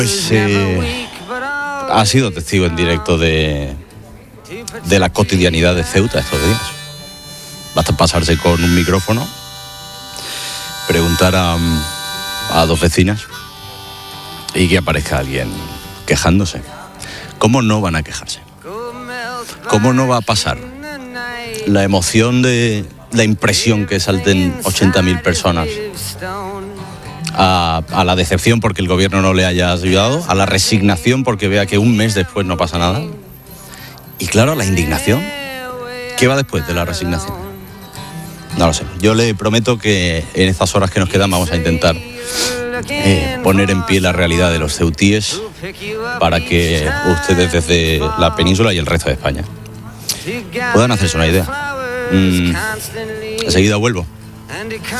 Pues ha sido testigo en directo de la cotidianidad de Ceuta estos días. Basta pasarse con un micrófono, preguntar a dos vecinas y que aparezca alguien quejándose. ¿Cómo no van a quejarse? ¿Cómo no va a pasar la emoción de la impresión que salten 80.000 personas a la decepción porque el gobierno no le haya ayudado, a la resignación porque vea que un mes después no pasa nada, y claro, la indignación? ¿Qué va después de la resignación? No lo sé. Yo le prometo que en estas horas que nos quedan vamos a intentar poner en pie la realidad de los ceutíes para que ustedes desde la península y el resto de España puedan hacerse una idea. Enseguida vuelvo.